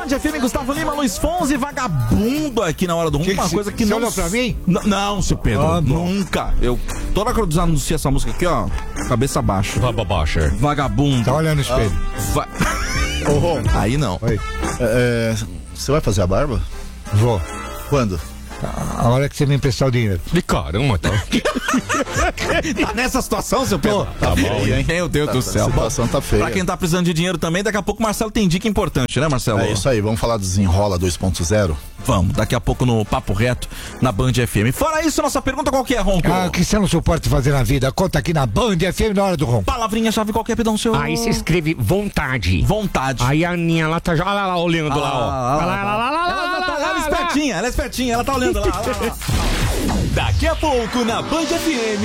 Band FM, Gustavo Lima, Luiz Fonzi, vagabundo aqui na hora do rumo. Uma coisa que não... Você olhou pra mim? Não, seu Pedro, nunca. Eu, toda hora que eu anuncio essa música aqui, ó, cabeça baixa. Vagabundo. Tá olhando no espelho. Aí não. Oi. Você vai fazer a barba? Vou. Quando? A hora que você me emprestar o dinheiro. De caramba, tá. Tá nessa situação, seu Pedro? Tá bom, hein? Meu Deus do céu. A situação tá feia. Pra quem tá precisando de dinheiro também, daqui a pouco o Marcelo tem dica importante, né, Marcelo? É isso aí, vamos falar do Desenrola 2.0? Vamos, daqui a pouco no Papo Reto, na Band FM. Fora isso, nossa pergunta qual que é, Ronco? O que você não suporta fazer na vida? Conta aqui na Band FM na hora do ronco. Palavrinha-chave qualquer, pedão seu. Aí você escreve vontade. Vontade. Aí a Aninha lá tá já lá olhando lá, ó. Ela é espertinha, ela tá olhando lá. Daqui a pouco na Band FM.